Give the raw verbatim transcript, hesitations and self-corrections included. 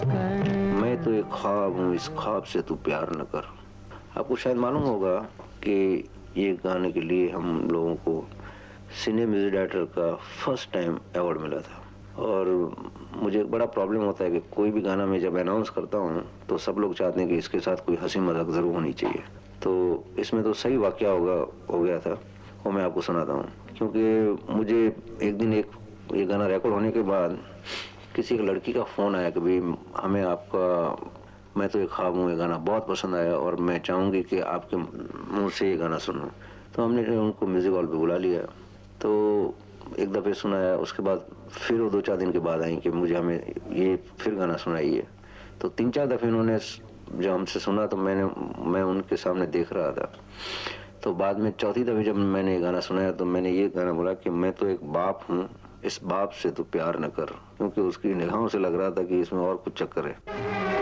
मैं तो एक ख्वाब हूँ, इस ख्वाब से तू प्यार न कर। आपको शायद मालूम होगा कि ये गाने के लिए हम लोगों को सिने म्यूजिक डायरेक्टर का फर्स्ट टाइम अवार्ड मिला था। और मुझे एक बड़ा प्रॉब्लम होता है कि कोई भी गाना मैं जब अनाउंस करता हूँ तो सब लोग चाहते हैं कि इसके साथ कोई हंसी मजाक जरूर होनी चाहिए। तो इसमें तो सही वाकया होगा हो गया था, वो मैं आपको सुनाता हूँ। क्योंकि मुझे एक दिन एक ये गाना रिकॉर्ड होने के बाद किसी एक लड़की का फ़ोन आया कि भाई हमें आपका मैं तो एक ख्वाब हूँ ये गाना बहुत पसंद आया और मैं चाहूँगी कि आपके मुंह से ये गाना सुनूं। तो हमने उनको म्यूज़िक हॉल पे बुला लिया, तो एक दफ़े सुनाया। उसके बाद फिर वो दो चार दिन के बाद आई कि मुझे हमें ये फिर गाना सुनाइए। तो तीन चार दफ़े उन्होंने जब हमसे सुना तो मैंने मैं उनके सामने देख रहा था। तो बाद में चौथी दफ़े जब मैंने ये गाना सुनाया तो मैंने ये गाना बोला कि मैं तो एक बाप हूँ, इस बाप से तो प्यार न कर, क्योंकि उसकी निगाहों से लग रहा था कि इसमें और कुछ चक्कर है।